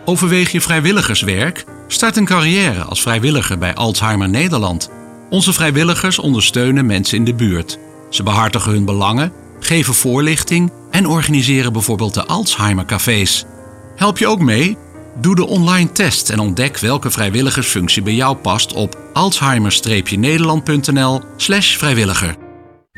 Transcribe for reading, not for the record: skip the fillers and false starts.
Overweeg je vrijwilligerswerk? Start een carrière als vrijwilliger bij Alzheimer Nederland. Onze vrijwilligers ondersteunen mensen in de buurt. Ze behartigen hun belangen, geven voorlichting en organiseren bijvoorbeeld de Alzheimer-cafés. Help je ook mee? Doe de online test en ontdek welke vrijwilligersfunctie bij jou past op alzheimer-nederland.nl/vrijwilliger.